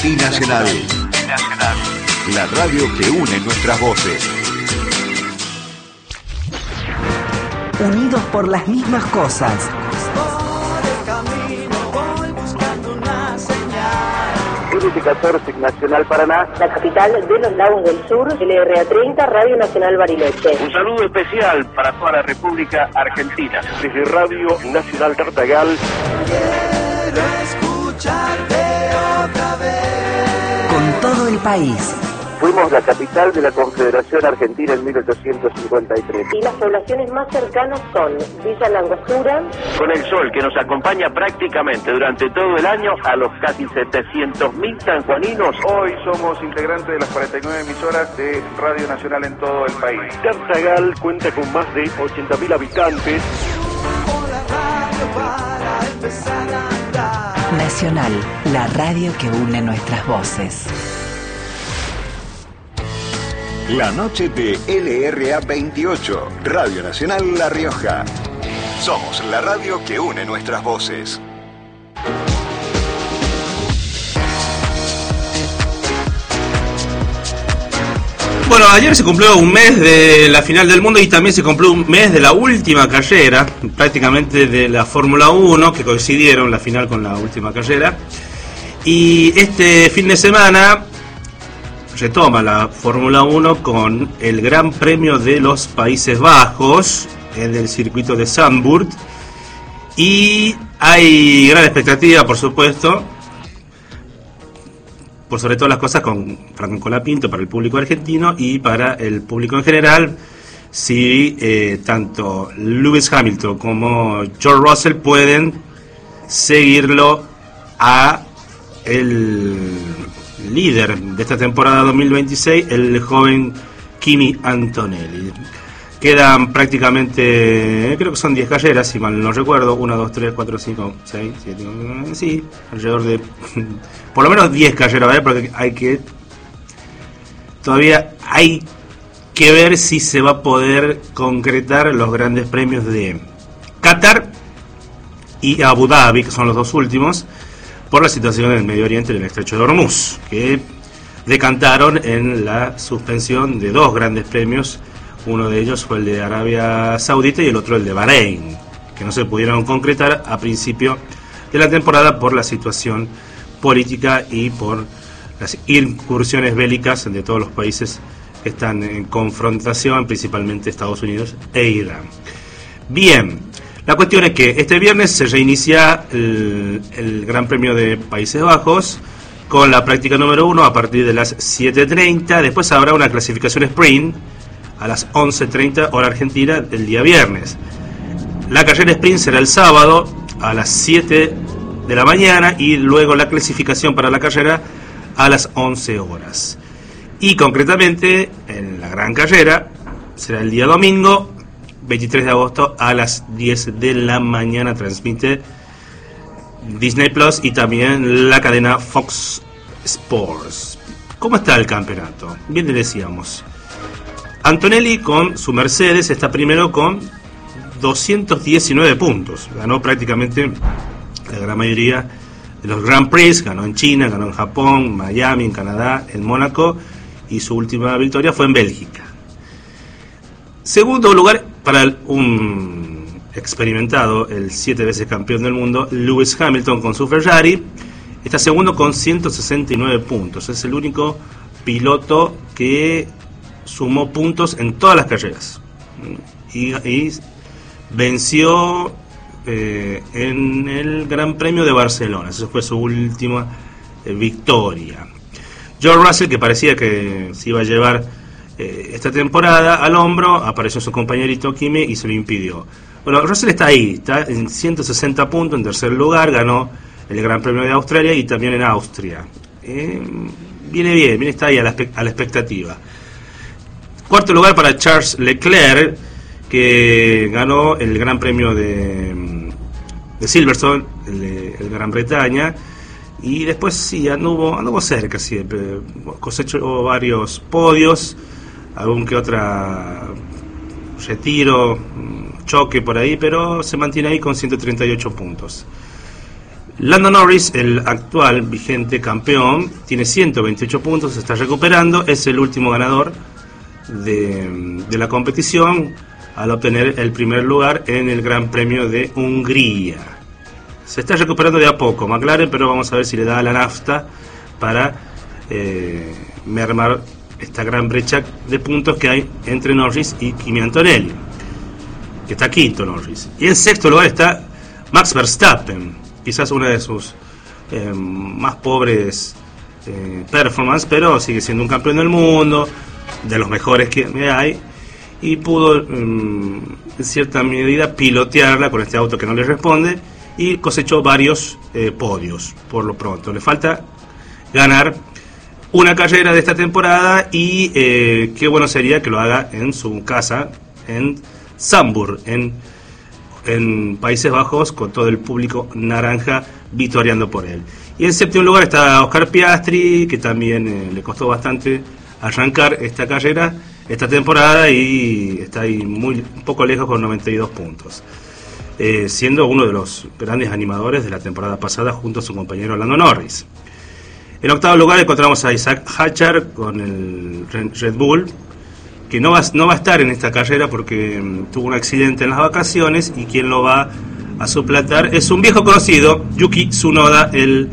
Binacional. La radio que une nuestras voces. Unidos por las mismas cosas. LT14 Nacional Paraná, la capital de los Lagos del Sur, LRA30, Radio Nacional Bariloche. Un saludo especial para toda la República Argentina. Desde Radio Nacional Tartagal. Quiero escucharte otra vez. Con todo el país. Fuimos la capital de la Confederación Argentina en 1853. Y las poblaciones más cercanas son Villa Langostura. Con el sol que nos acompaña prácticamente durante todo el año a los casi 700.000 sanjuaninos. Hoy somos integrantes de las 49 emisoras de Radio Nacional en todo el país. Tartagal cuenta con más de 80.000 habitantes. Nacional, la radio que une nuestras voces. La noche de LRA 28, Radio Nacional La Rioja. Somos la radio que une nuestras voces. Bueno, ayer se cumplió un mes de la final del mundo y también se cumplió un mes de la última carrera, prácticamente de la Fórmula 1, que coincidieron la final con la última carrera. Y este fin de semana retoma la Fórmula 1 con el Gran Premio de los Países Bajos en el circuito de Zandvoort. Y hay gran expectativa, por supuesto, por sobre todas las cosas con Franco Colapinto para el público argentino y para el público en general, si tanto Lewis Hamilton como George Russell pueden seguirlo a el líder de esta temporada 2026, el joven Kimi Antonelli. Quedan prácticamente, creo que son 10 carreras, si mal no recuerdo, 1, 2, 3, 4, 5, 6, 7, sí, alrededor de por lo menos 10 carreras, ¿vale? Porque todavía hay que ver si se va a poder concretar los grandes premios de Qatar y Abu Dhabi, que son los dos últimos, por la situación en el Medio Oriente y en el Estrecho de Hormuz, que decantaron en la suspensión de dos grandes premios. Uno de ellos fue el de Arabia Saudita y el otro el de Bahrein, que no se pudieron concretar a principio de la temporada por la situación política y por las incursiones bélicas de todos los países que están en confrontación, principalmente Estados Unidos e Irán. Bien, la cuestión es que este viernes se reinicia el Gran Premio de Países Bajos con la práctica número 1 a partir de las 7:30. Después habrá una clasificación sprint a las 11:30 hora argentina del día viernes. La carrera sprint será el sábado a las 7 de la mañana y luego la clasificación para la carrera a las 11 horas. Y concretamente en la gran carrera será el día domingo 23 de agosto a las 10 de la mañana. Transmite Disney Plus y también la cadena Fox Sports. ¿Cómo está el campeonato? Bien le decíamos, Antonelli con su Mercedes está primero con 219 puntos. Ganó prácticamente la gran mayoría de los Grand Prix. Ganó en China, ganó en Japón, Miami, en Canadá, en Mónaco, y su última victoria fue en Bélgica. Segundo lugar para un experimentado, el 7 veces campeón del mundo, Lewis Hamilton con su Ferrari. Está segundo con 169 puntos. Es el único piloto que sumó puntos en todas las carreras. Y venció en el Gran Premio de Barcelona. Esa fue su última victoria. George Russell, que parecía que se iba a llevar esta temporada al hombro, apareció su compañerito Kimi y se lo impidió. Bueno, Russell está ahí, está en 160 puntos, en tercer lugar, ganó el Gran Premio de Australia y también en Austria. Viene bien, está ahí a la expectativa. Cuarto lugar para Charles Leclerc, que ganó el Gran Premio de Silverstone, el Gran Bretaña, y después sí, anduvo cerca siempre, cosechó varios podios, algún que otra retiro, choque por ahí, pero se mantiene ahí con 138 puntos. Lando Norris, el actual vigente campeón, tiene 128 puntos, se está recuperando, es el último ganador de la competición al obtener el primer lugar en el Gran Premio de Hungría. Se está recuperando de a poco McLaren, pero vamos a ver si le da la nafta para mermar esta gran brecha de puntos que hay entre Norris y Kimi Antonelli, que está quinto Norris. Y en sexto lugar está Max Verstappen, quizás una de sus más pobres performances, pero sigue siendo un campeón del mundo, de los mejores que hay, y pudo en cierta medida pilotearla con este auto que no le responde, y cosechó varios podios por lo pronto. Le falta ganar una carrera de esta temporada y qué bueno sería que lo haga en su casa, en Zandvoort, en Países Bajos, con todo el público naranja vitoreando por él. Y en séptimo lugar está Oscar Piastri, que también le costó bastante arrancar esta carrera, esta temporada, y está ahí un poco lejos con 92 puntos. Siendo uno de los grandes animadores de la temporada pasada junto a su compañero Lando Norris. En octavo lugar encontramos a Isaac Hadjar con el Red Bull, que no va a estar en esta carrera porque tuvo un accidente en las vacaciones, y quien lo va a suplantar es un viejo conocido, Yuki Tsunoda, el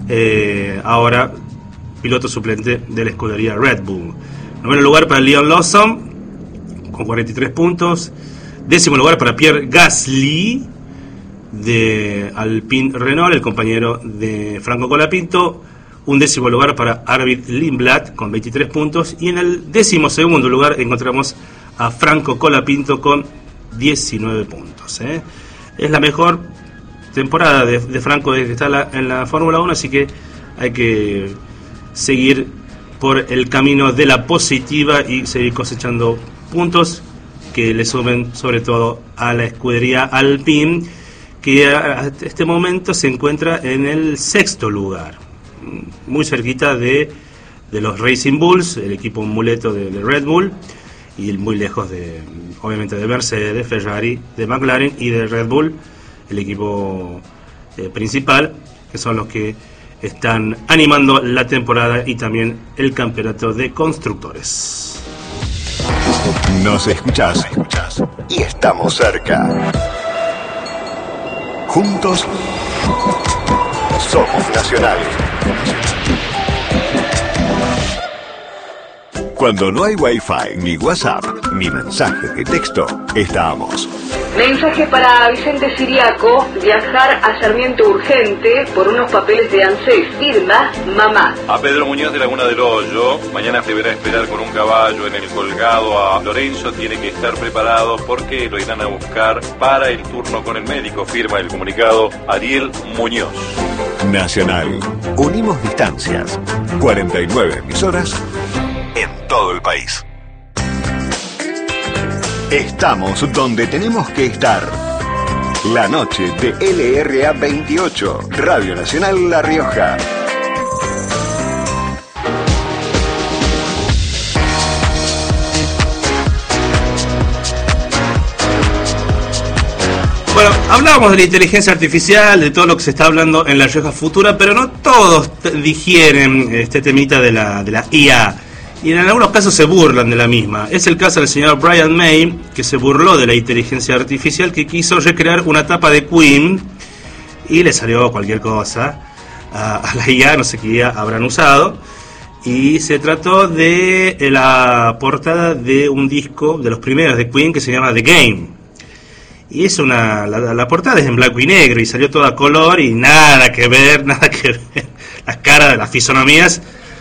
ahora piloto suplente de la escudería Red Bull. Noveno lugar para Liam Lawson con 43 puntos. Décimo lugar para Pierre Gasly de Alpine Renault, el compañero de Franco Colapinto. Un décimo lugar para Arvid Lindblad con 23 puntos. Y en el 12º lugar encontramos a Franco Colapinto con 19 puntos. Es la mejor temporada de Franco desde que está en la Fórmula 1, así que hay que seguir por el camino de la positiva y seguir cosechando puntos que le sumen sobre todo a la escudería Alpine, que a este momento se encuentra en el sexto lugar, muy cerquita de los Racing Bulls, el equipo muleto de Red Bull, y muy lejos obviamente de Mercedes, de Ferrari, de McLaren y de Red Bull, el equipo principal, que son los que están animando la temporada y también el campeonato de constructores. Nos escuchás y estamos cerca. Juntos somos nacionales. Cuando no hay Wi-Fi, ni WhatsApp, ni mensajes de texto, estamos. Mensaje para Vicente Siriaco: viajar a Sarmiento urgente por unos papeles de ANSES. Firma mamá. A Pedro Muñoz de Laguna del Hoyo: mañana deberá esperar con un caballo en el colgado a Lorenzo, tiene que estar preparado porque lo irán a buscar para el turno con el médico. Firma el comunicado Ariel Muñoz. Nacional. Unimos distancias. 49 emisoras en todo el país. Estamos donde tenemos que estar. La noche de LRA 28, Radio Nacional La Rioja. Bueno, hablábamos de la inteligencia artificial, de todo lo que se está hablando en La Rioja Futura, pero no todos digieren este temita de la IA. Y en algunos casos se burlan de la misma. Es el caso del señor Brian May, que se burló de la inteligencia artificial, que quiso recrear una tapa de Queen y le salió cualquier cosa a la IA, no sé qué IA habrán usado. Y se trató de la portada de un disco de los primeros de Queen que se llama The Game. Y es la portada es en blanco y negro y salió toda a color y nada que ver. Las caras, las fisonomías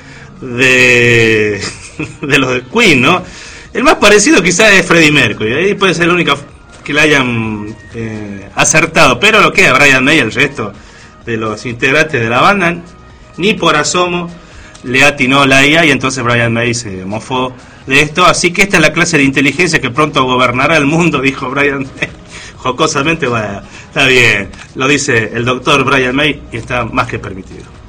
de los de Queen, ¿no? El más parecido quizás es Freddie Mercury, ahí puede ser el único que le hayan acertado, pero lo que es Brian May, el resto de los integrantes de la banda, ni por asomo le atinó la IA, y entonces Brian May se mofó de esto. Así que esta es la clase de inteligencia que pronto gobernará el mundo, dijo Brian May jocosamente. Bueno, está bien, lo dice el doctor Brian May y está más que permitido.